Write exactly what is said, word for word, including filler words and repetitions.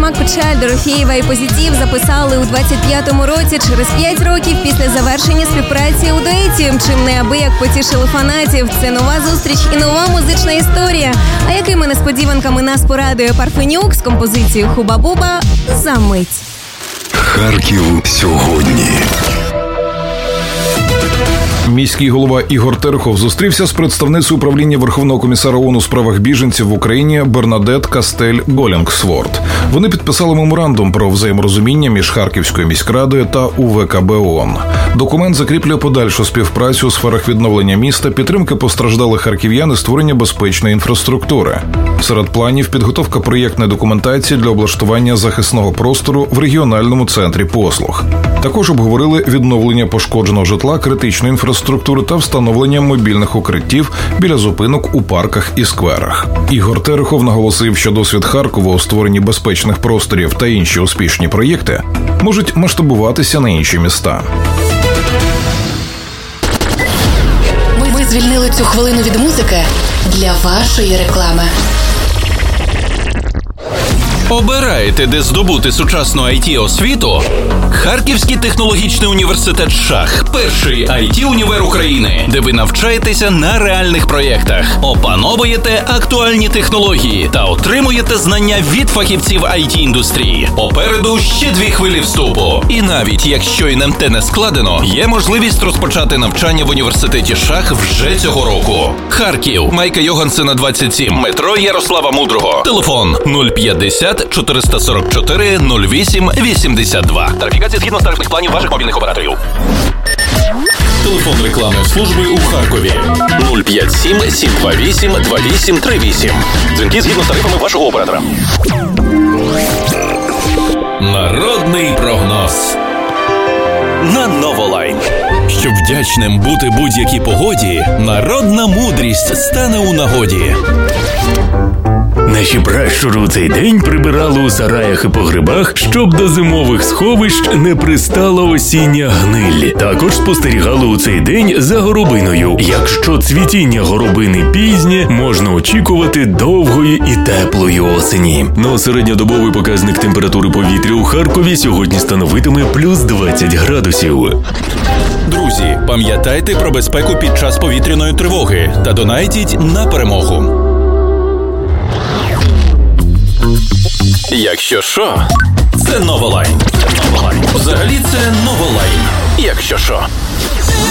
Єрмак, Печаль, Дорофєєва і Позитив записали у двадцять п'ятому році, через п'ять років після завершення співпраці у дуеті. Чим неабияк потішили фанатів. Це нова зустріч і нова музична історія. А якими несподіванками нас порадує Парфенюк з композицією «Хуба-буба» за мить. Харків сьогодні. Міський голова Ігор Терехов зустрівся з представницею управління Верховного комісара ООН у справах біженців в Україні Бернадет Кастель-Голінгсворт. Вони підписали меморандум про взаєморозуміння між Харківською міськрадою та У Ве Ка Бе ООН. Документ закріплює подальшу співпрацю у сферах відновлення міста, підтримки постраждалих харків'ян і створення безпечної інфраструктури. Серед планів – підготовка проєктної документації для облаштування захисного простору в регіональному центрі послуг. Також обговорили відновлення пошкодженого житла, критичної інфраструктури та встановлення мобільних укриттів біля зупинок у парках і скверах. Ігор Терехов наголосив, що досвід Харкова у створенні безпечних просторів та інші успішні проєкти можуть масштабуватися на інші міста. Ми, ми звільнили цю хвилину від музики для вашої реклами. Обираєте, де здобути сучасну ай ті-освіту? Харківський технологічний університет «Шах» – перший ай ті-універ України, де ви навчаєтеся на реальних проєктах, опановуєте актуальні технології та отримуєте знання від фахівців ай ті-індустрії. Попереду ще дві хвилі вступу. І навіть якщо ен ем те не складено, є можливість розпочати навчання в університеті «Шах» вже цього року. Харків, Майка Йогансена, двадцять сім, метро Ярослава Мудрого. Телефон нуль п'ятдесят чотириста сорок чотири нуль вісім вісімдесят два. Тарифікація згідно з тарифних планів ваших мобільних операторів. Телефон рекламної служби у Харкові нуль п'ять сім сім два вісім два вісім три вісім. Дзвінки згідно з тарифами вашого оператора. Народний прогноз на Новолайн. Щоб вдячним бути будь-якій погоді, народна мудрість стане у нагоді. Наші пращури у цей день прибирали у сараях і погребах, щоб до зимових сховищ не пристала осіння гниль. Також спостерігали у цей день за горобиною. Якщо цвітіння горобини пізнє, можна очікувати довгої і теплої осені. Но середньодобовий показник температури повітря у Харкові сьогодні становитиме плюс двадцять градусів. Друзі, пам'ятайте про безпеку під час повітряної тривоги та донайтіть на перемогу. Якщо що, це Новолайн. Взагалі це Новолайн. Якщо що.